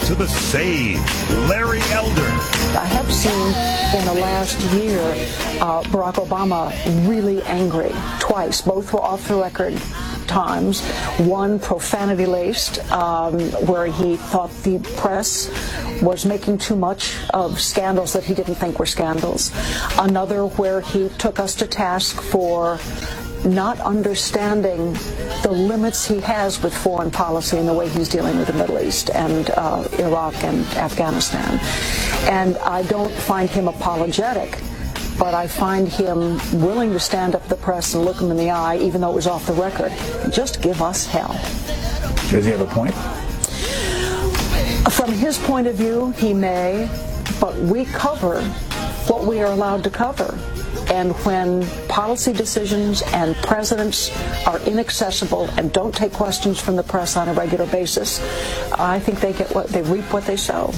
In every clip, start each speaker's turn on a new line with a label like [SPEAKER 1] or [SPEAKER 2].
[SPEAKER 1] to the save, Larry Elder.
[SPEAKER 2] I have seen in the last year Barack Obama really angry twice. Both were off the record times. One profanity-laced, where he thought the press was making too much of scandals that he didn't think were scandals. Another where he took us to task for not understanding the limits he has with foreign policy and the way he's dealing with the Middle East and Iraq and Afghanistan. And I don't find him apologetic, but I find him willing to stand up to the press and look him in the eye, even though it was off the record, and just give us hell.
[SPEAKER 3] Does he have a point?
[SPEAKER 2] From his point of view, he may, but we cover what we are allowed to cover. And when policy decisions and presidents are inaccessible and don't take questions from the press on a regular basis, I think they reap what they sow.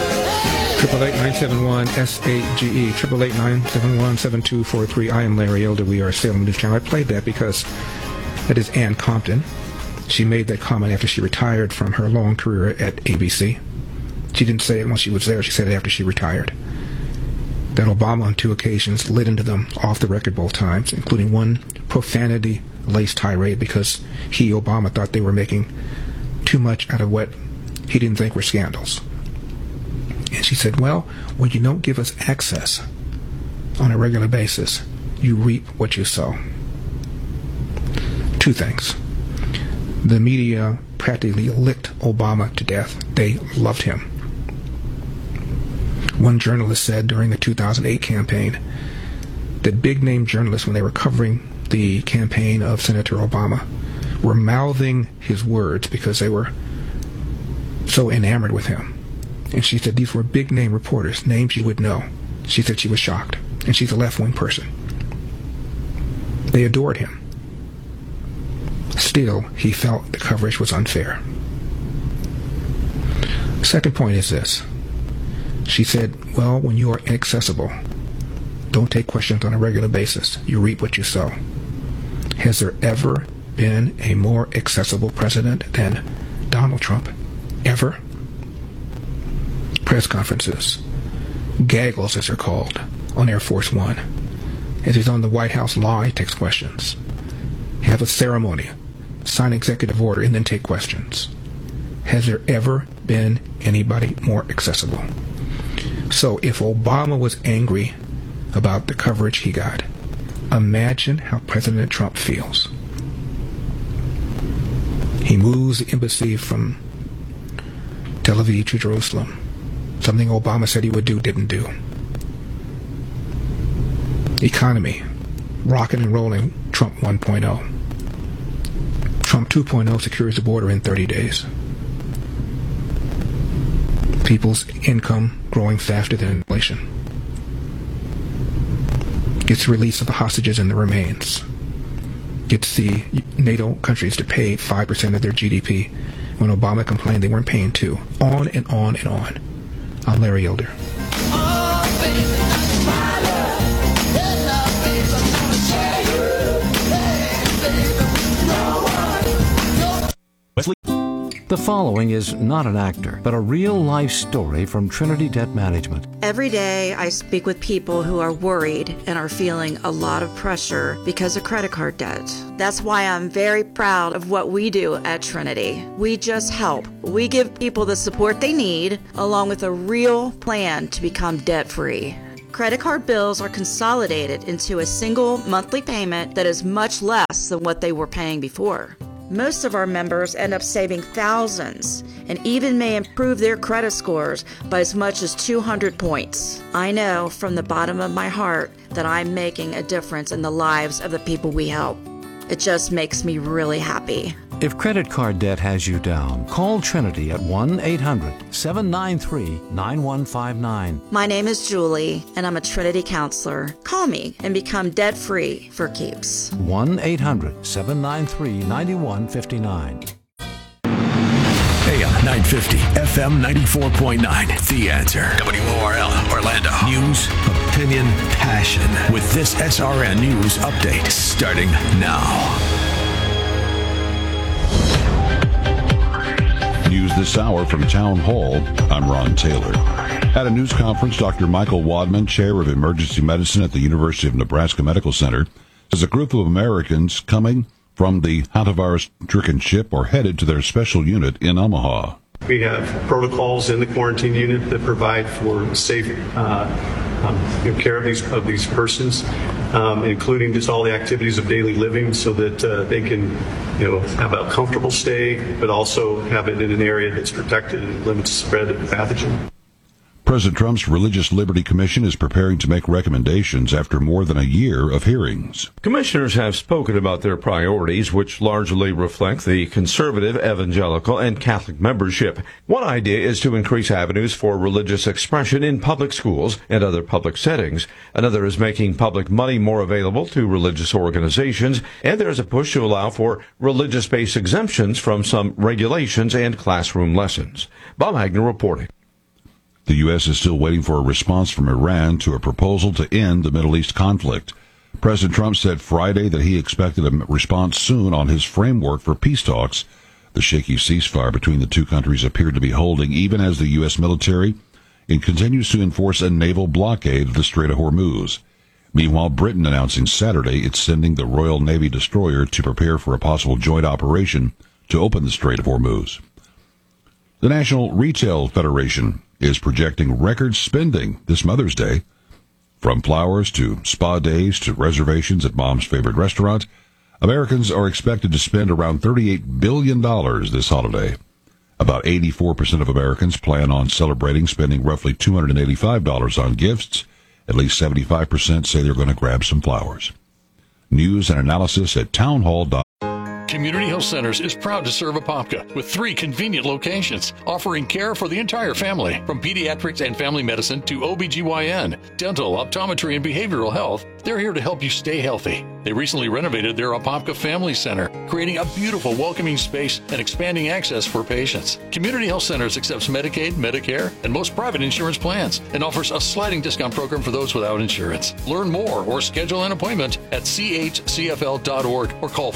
[SPEAKER 4] 888-971-SAGE, 888-971-7243. I am Larry Elder. We are Salem News Channel. I played that because that is Ann Compton. She made that comment after she retired from her long career at ABC. She didn't say it when she was there. She said it after she retired. That Obama on 2 occasions lit into them off the record both times, including one profanity-laced tirade because he, Obama, thought they were making too much out of what he didn't think were scandals. And she said, well, when you don't give us access on a regular basis, you reap what you sow. 2 things. The media practically licked Obama to death. They loved him. One journalist said during the 2008 campaign that big-name journalists, when they were covering the campaign of Senator Obama, were mouthing his words because they were so enamored with him. And she said these were big-name reporters, names you would know. She said she was shocked, and she's a left-wing person. They adored him. Still, he felt the coverage was unfair. Second point is this. She said, well, when you are inaccessible, don't take questions on a regular basis. You reap what you sow. Has there ever been a more accessible president than Donald Trump? Ever? Press conferences, gaggles as they're called, on Air Force One. As he's on the White House lawn, he takes questions. Have a ceremony, sign executive order, and then take questions. Has there ever been anybody more accessible? So if Obama was angry about the coverage he got, imagine how President Trump feels. He moves the embassy from Tel Aviv to Jerusalem. Something Obama said he would do, didn't do. Economy, rocking and rolling, Trump 1.0. Trump 2.0 secures the border in 30 days. People's income growing faster than inflation. Gets release of the hostages and the remains. Gets the NATO countries to pay 5% of their GDP when Obama complained they weren't paying 2%. On and on and on. I'm Larry Elder.
[SPEAKER 5] The following is not an actor, but a real-life story from Trinity Debt Management.
[SPEAKER 6] Every day I speak with people who are worried and are feeling a lot of pressure because of credit card debt. That's why I'm very proud of what we do at Trinity. We just help. We give people the support they need, along with a real plan to become debt-free. Credit card bills are consolidated into a single monthly payment that is much less than what they were paying before. Most of our members end up saving thousands and even may improve their credit scores by as much as 200 points. I know from the bottom of my heart that I'm making a difference in the lives of the people we help. It just makes me really happy.
[SPEAKER 5] If credit card debt has you down, call Trinity at 1-800-793-9159.
[SPEAKER 6] My name is Julie, and I'm a Trinity counselor. Call me and become debt-free for keeps.
[SPEAKER 5] 1-800-793-9159.
[SPEAKER 7] AM 950, FM 94.9. The Answer. WORL, Orlando. News, opinion, passion. With this SRN News Update starting now.
[SPEAKER 8] News this hour from Town Hall. I'm Ron Taylor. At a news conference, Dr. Michael Wadman, chair of emergency medicine at the University of Nebraska Medical Center, says a group of Americans coming from the hantavirus-stricken ship are headed to their special unit in Omaha.
[SPEAKER 9] We have protocols in the quarantine unit that provide for safe care of these persons, including just all the activities of daily living, so that they can, have a comfortable stay, but also have it in an area that's protected and limits the spread of the pathogen.
[SPEAKER 8] President Trump's Religious Liberty Commission is preparing to make recommendations after more than a year of hearings.
[SPEAKER 10] Commissioners have spoken about their priorities, which largely reflect the conservative, evangelical, and Catholic membership. One idea is to increase avenues for religious expression in public schools and other public settings. Another is making public money more available to religious organizations, and there is a push to allow for religious-based exemptions from some regulations and classroom lessons. Bob Wagner reporting.
[SPEAKER 8] The U.S. is still waiting for a response from Iran to a proposal to end the Middle East conflict. President Trump said Friday that he expected a response soon on his framework for peace talks. The shaky ceasefire between the two countries appeared to be holding even as the U.S. military continues to enforce a naval blockade of the Strait of Hormuz. Meanwhile, Britain announcing Saturday it's sending the Royal Navy destroyer to prepare for a possible joint operation to open the Strait of Hormuz. The National Retail Federation is projecting record spending this Mother's Day. From flowers to spa days to reservations at mom's favorite restaurant, Americans are expected to spend around $38 billion this holiday. About 84% of Americans plan on celebrating spending roughly $285 on gifts. At least 75% say they're going to grab some flowers. News and analysis at townhall.com.
[SPEAKER 11] Community Health Centers is proud to serve Apopka with 3 convenient locations, offering care for the entire family, from pediatrics and family medicine to OBGYN, dental, optometry, and behavioral health. They're here to help you stay healthy. They recently renovated their Apopka Family Center, creating a beautiful, welcoming space and expanding access for patients. Community Health Centers accepts Medicaid, Medicare, and most private insurance plans, and offers a sliding discount program for those without insurance. Learn more or schedule an appointment at chcfl.org or call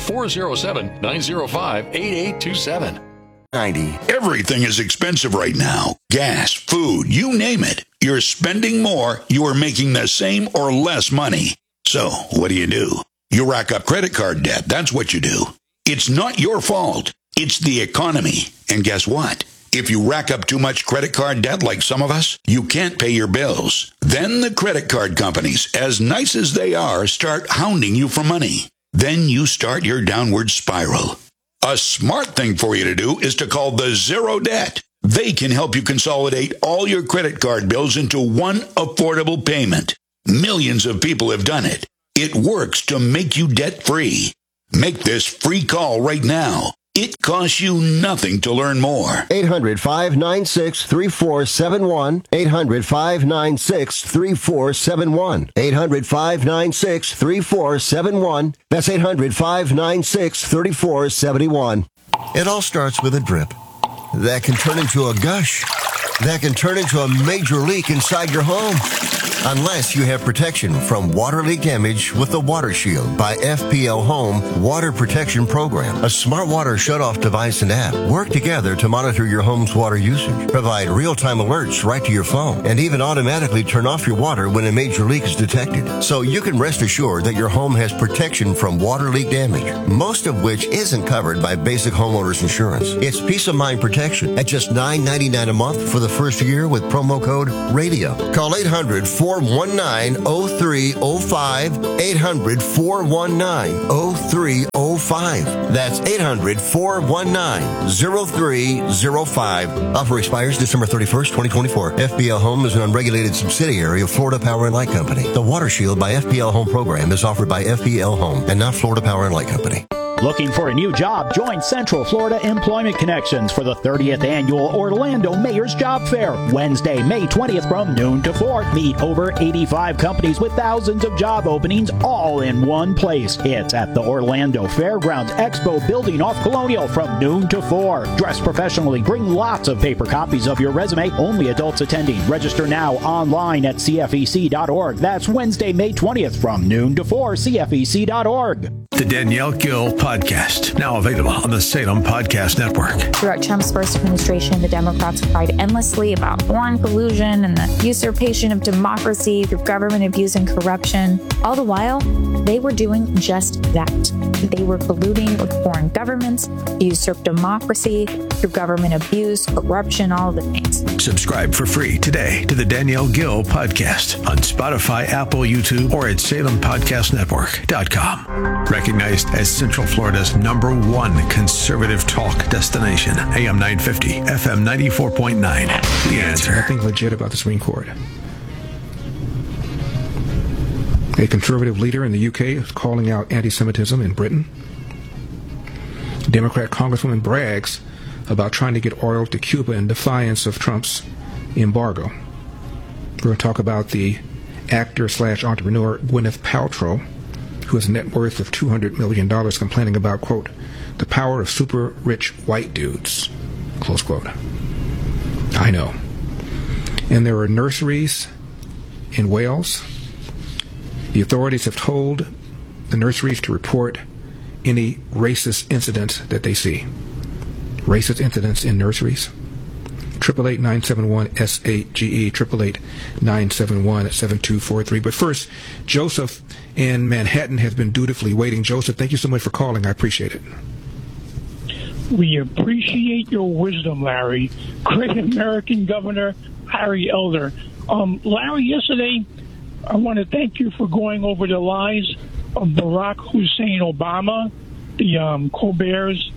[SPEAKER 11] 407-905-8827.
[SPEAKER 12] 90. Everything is expensive right now. Gas, food, you name it. You're spending more, you are making the same or less money. So, what do? You rack up credit card debt. That's what you do. It's not your fault. It's the economy. And guess what? If you rack up too much credit card debt like some of us, you can't pay your bills. Then the credit card companies, as nice as they are, start hounding you for money. Then you start your downward spiral. A smart thing for you to do is to call the Zero Debt. They can help you consolidate all your credit card bills into one affordable payment. Millions of people have done it. It works to make you debt-free. Make this free call right now. It costs you nothing to learn more.
[SPEAKER 13] 800-596-3471. 800-596-3471. 800-596-3471. That's 800-596-3471. It all starts with a drip. That can turn into a gush. That can turn into a major leak inside your home. Unless you have protection from water leak damage with the Water Shield by FPL Home Water Protection Program. A smart water shutoff device and app work together to monitor your home's water usage, provide real-time alerts right to your phone, and even automatically turn off your water when a major leak is detected. So you can rest assured that your home has protection from water leak damage, most of which isn't covered by basic homeowners insurance. It's peace of mind protection at just $9.99 a month for the first year with promo code RADIO. Call 800-419-0305. 800-419-0305. That's 800-419-0305. Offer expires December 31st, 2024. FPL Home is an unregulated subsidiary of Florida Power and Light Company. The Water Shield by FPL Home program is offered by FPL Home and not Florida Power and Light Company.
[SPEAKER 14] Looking for a new job? Join Central Florida Employment Connections for the 30th Annual Orlando Mayor's Job Fair. Wednesday, May 20th from noon to 4. Meet over 85 companies with thousands of job openings all in one place. It's at the Orlando Fairgrounds Expo Building off Colonial from noon to 4. Dress professionally. Bring lots of paper copies of your resume. Only adults attending. Register now online at CFEC.org. That's Wednesday, May 20th from noon to 4. CFEC.org.
[SPEAKER 7] The Danielle Gill podcast, now available on the Salem Podcast Network.
[SPEAKER 15] Throughout Trump's first administration, the Democrats cried endlessly about foreign collusion and the usurpation of democracy through government abuse and corruption. All the while, they were doing just that. They were colluding with foreign governments to usurp democracy through government abuse, corruption, all of the things.
[SPEAKER 7] Subscribe for free today to the Danielle Gill Podcast on Spotify, Apple, YouTube, or at SalemPodcastNetwork.com. Recognized as Central Florida's #1 conservative talk destination, AM 950, FM 94.9. The Answer.
[SPEAKER 4] Nothing legit about the Supreme Court. A conservative leader in the UK is calling out anti-Semitism in Britain. Democrat Congresswoman brags about trying to get oil to Cuba in defiance of Trump's embargo. We're going to talk about the actor/entrepreneur Gwyneth Paltrow, who has a net worth of $200 million, complaining about, quote, the power of super rich white dudes, close quote. I know. And there are nurseries in Wales. The authorities have told the nurseries to report any racist incidents that they see. Racist incidents in nurseries. 888-971-SAGE, 888-971-7243. But first, Joseph in Manhattan has been dutifully waiting. Joseph, thank you so much for calling. I appreciate it.
[SPEAKER 16] We appreciate your wisdom, Larry. Great American Governor Larry Elder. Larry, yesterday, I want to thank you for going over the lies of Barack Hussein Obama, the Colbert's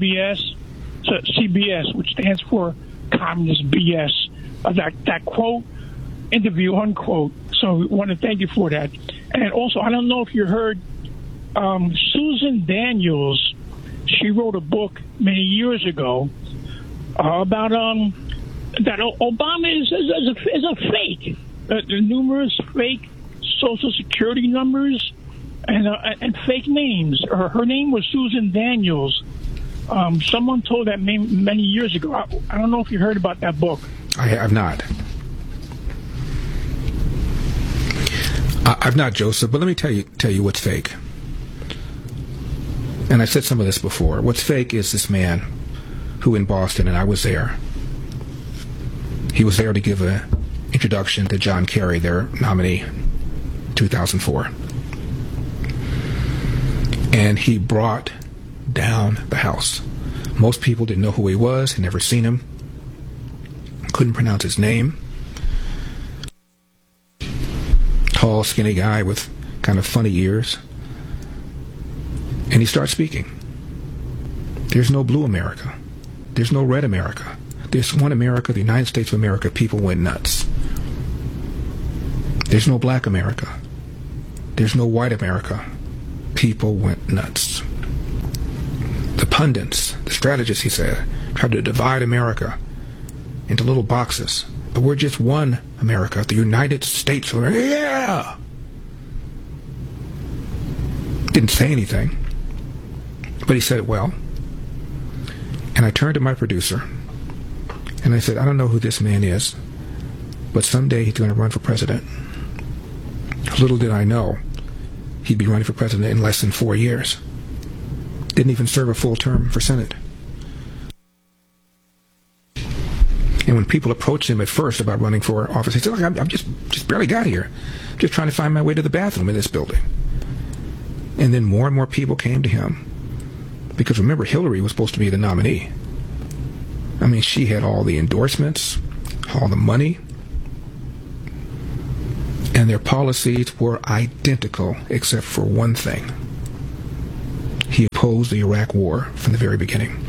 [SPEAKER 16] CBS, which stands for Communist BS, that quote, interview, unquote. So we want to thank you for that. And also, I don't know if you heard Susan Daniels. She wrote a book many years ago about that Obama is a fake. The numerous fake Social Security numbers and fake names. Her name was Susan Daniels. Someone told that many years ago. I don't know if you heard about that book.
[SPEAKER 4] I have not. I've not, Joseph, but let me tell you what's fake. And I've said some of this before. What's fake is this man who in Boston, and I was there, he was there to give an introduction to John Kerry, their nominee, 2004. And he brought down the house. Most people didn't know who he was, had never seen him, couldn't pronounce his name. Tall, skinny guy with kind of funny ears. And he starts speaking. There's no blue America. There's no red America. There's one America, the United States of America. People went nuts. There's no black America. There's no white America. People went nuts. The pundits, the strategists, he said, tried to divide America into little boxes. But we're just one America, the United States of America. Yeah! Didn't say anything. But he said it well. And I turned to my producer and I said, I don't know who this man is, but someday he's going to run for president. Little did I know he'd be running for president in less than 4 years. Didn't even serve a full term for Senate. And when people approached him at first about running for office, he said, look, I'm just barely got here. Just trying to find my way to the bathroom in this building. And then more and more people came to him. Because remember, Hillary was supposed to be the nominee. I mean, she had all the endorsements, all the money. And their policies were identical except for one thing. He opposed the Iraq War from the very beginning.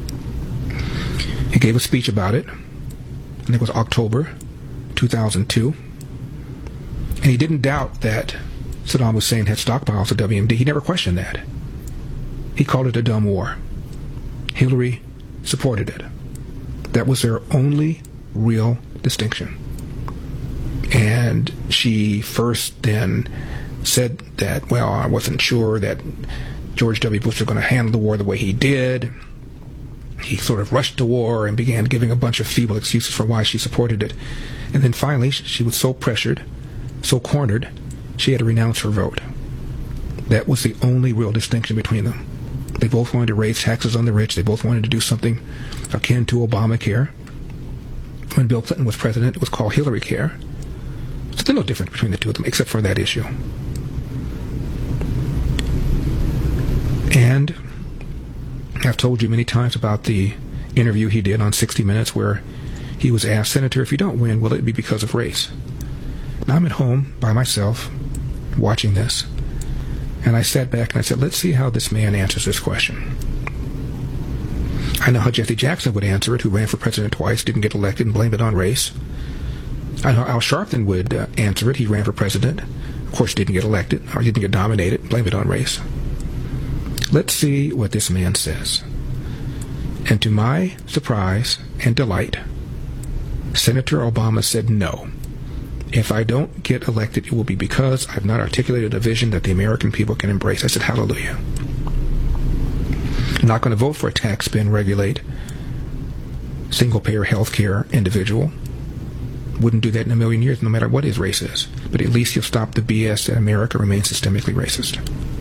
[SPEAKER 4] He gave a speech about it. I think it was October 2002. And he didn't doubt that Saddam Hussein had stockpiles of WMD. He never questioned that. He called it a dumb war. Hillary supported it. That was their only real distinction. And she first then said that, well, I wasn't sure that George W. Bush was going to handle the war the way he did. He sort of rushed the war and began giving a bunch of feeble excuses for why she supported it. And then finally, she was so pressured, so cornered, she had to renounce her vote. That was the only real distinction between them. They both wanted to raise taxes on the rich. They both wanted to do something akin to Obamacare. When Bill Clinton was president, it was called Hillary Care. So there's no difference between the two of them, except for that issue. And I've told you many times about the interview he did on 60 Minutes where he was asked, Senator, if you don't win, will it be because of race? Now I'm at home by myself watching this, and I sat back and I said, let's see how this man answers this question. I know how Jesse Jackson would answer it, who ran for president twice, didn't get elected, and blamed it on race. I know Al Sharpton would answer it. He ran for president, of course didn't get elected, or didn't get nominated, blamed it on race. Let's see what this man says. And to my surprise and delight, Senator Obama said no. If I don't get elected, it will be because I've not articulated a vision that the American people can embrace. I said, hallelujah. I'm not going to vote for a tax spin regulate single-payer health care individual. Wouldn't do that in a million years, no matter what his race is. But at least he'll stop the BS that America remains systemically racist.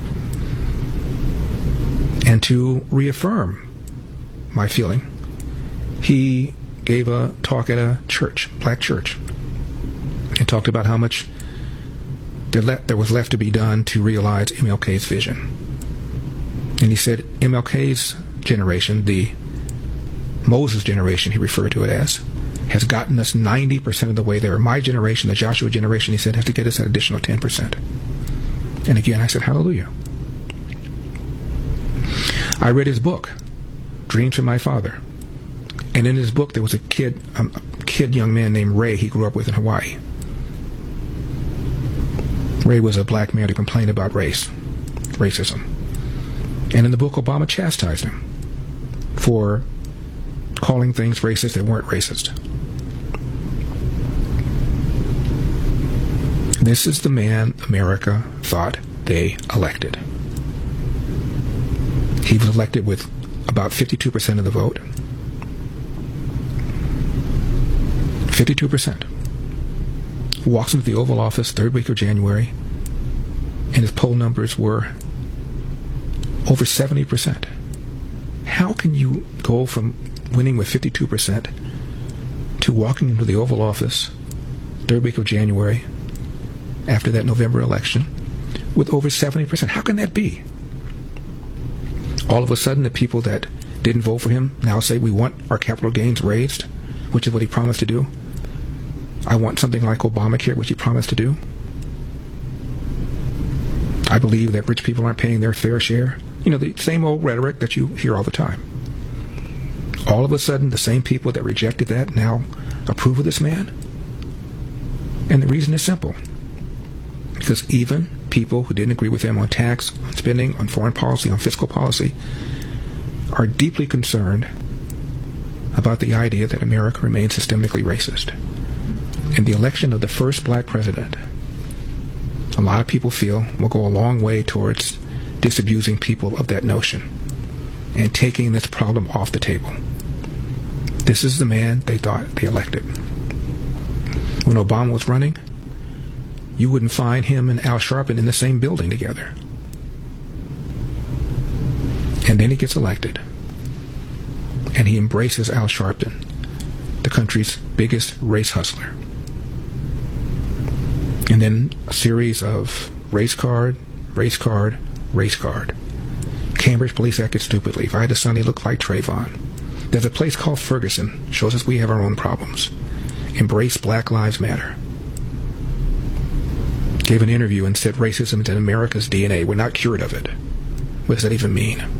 [SPEAKER 4] And to reaffirm my feeling, he gave a talk at a church, black church, and talked about how much there was left to be done to realize MLK's vision. And he said MLK's generation, the Moses generation he referred to it as, has gotten us 90% of the way there. My generation, the Joshua generation, he said, has to get us an additional 10%. And again, I said, hallelujah. I read his book, Dreams from My Father. And in his book, there was a young man named Ray he grew up with in Hawaii. Ray was a black man who complained about racism. And in the book, Obama chastised him for calling things racist that weren't racist. This is the man America thought they elected. He was elected with about 52% of the vote. 52%. Walks into the Oval Office third week of January, and his poll numbers were over 70%. How can you go from winning with 52% to walking into the Oval Office third week of January after that November election with over 70%? How can that be? All of a sudden, the people that didn't vote for him now say we want our capital gains raised, which is what he promised to do. I want something like Obamacare, which he promised to do. I believe that rich people aren't paying their fair share. You know, the same old rhetoric that you hear all the time. All of a sudden, the same people that rejected that now approve of this man. And the reason is simple. Because even people who didn't agree with him on tax, on spending, on foreign policy, on fiscal policy, are deeply concerned about the idea that America remains systemically racist. In the election of the first black president, a lot of people feel will go a long way towards disabusing people of that notion and taking this problem off the table. This is the man they thought they elected. When Obama was running, you wouldn't find him and Al Sharpton in the same building together. And then he gets elected, and he embraces Al Sharpton, the country's biggest race hustler. And then a series of race card. Cambridge police acted stupidly. If I had a son, he looked like Trayvon. There's a place called Ferguson. Shows us we have our own problems. Embrace Black Lives Matter. Gave an interview and said racism is in America's DNA. We're not cured of it. What does that even mean?